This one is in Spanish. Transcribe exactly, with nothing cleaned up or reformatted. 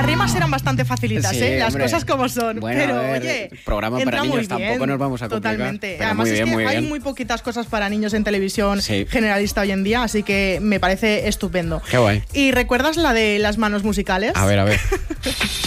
las rimas eran bastante facilitas, Sí, ¿eh? Las hombre. cosas como son. Bueno, pero, a ver, oye, programa entra para niños muy bien, tampoco nos vamos a complicar. Totalmente. Pero Además muy bien, es que muy hay bien. muy poquitas cosas para niños en televisión Sí. generalista hoy en día, así que me parece estupendo. Qué guay. ¿Y recuerdas la de las manos musicales? A ver, a ver.